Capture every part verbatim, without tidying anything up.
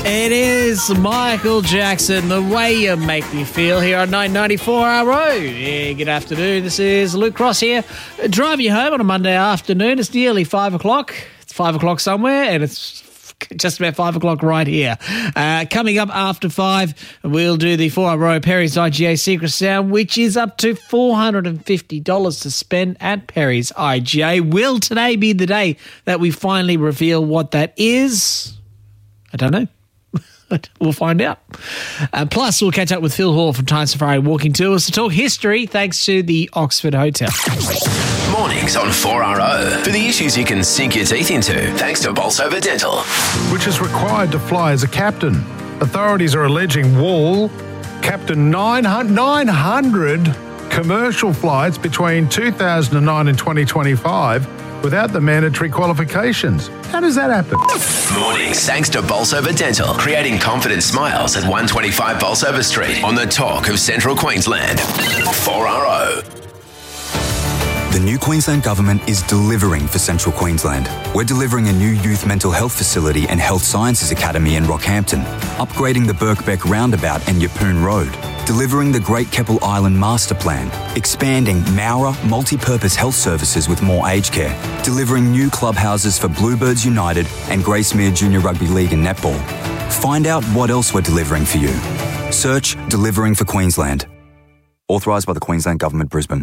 It is Michael Jackson, The Way You Make Me Feel, here on nine ninety-four R O. Yeah, good afternoon. This is Luke Cross here, driving you home on a Monday afternoon. It's nearly five o'clock. It's five o'clock somewhere, and it's just about five o'clock right here. Uh, coming up after five, we'll do the four R O Perry's I G A Secret Sound, which is up to four hundred fifty dollars to spend at Perry's I G A. Will today be the day that we finally reveal what that is? I don't know. We'll find out. Uh, plus, we'll catch up with Phil Hall from Time Safari Walking Tours to talk history thanks to the Oxford Hotel. Mornings on four R O for the issues you can sink your teeth into thanks to Bolsover Dental. Which is required to fly as a captain. Authorities are alleging Wall captained nine hundred commercial flights between two thousand nine and twenty twenty-five without the mandatory qualifications. How does that happen? Mornings thanks to Bolsover Dental, creating confident smiles at one twenty-five Bolsover Street on the talk of Central Queensland. four R O. The new Queensland Government is delivering for Central Queensland. We're delivering a new youth mental health facility and health sciences academy in Rockhampton, upgrading the Birkbeck Roundabout and Yeppoon Road, delivering the Great Keppel Island Master Plan, expanding Mowra multi-purpose health services with more aged care, delivering new clubhouses for Bluebirds United and Gracemere Junior Rugby League and Netball. Find out what else we're delivering for you. Search Delivering for Queensland. Authorised by the Queensland Government, Brisbane.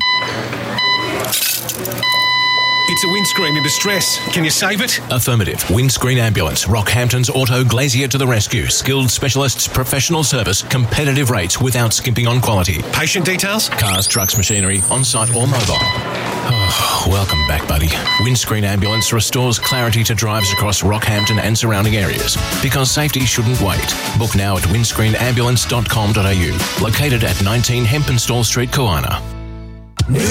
It's a windscreen in distress. Can you save it? Affirmative. Windscreen Ambulance. Rockhampton's Auto Glazier to the rescue. Skilled specialists, professional service, competitive rates without skimping on quality. Patient details? Cars, trucks, machinery, on-site or mobile. Oh, welcome back, buddy. Windscreen Ambulance restores clarity to drives across Rockhampton and surrounding areas. Because safety shouldn't wait. Book now at windscreen ambulance dot com dot a u. Located at nineteen Hempenstall Street, Kawana.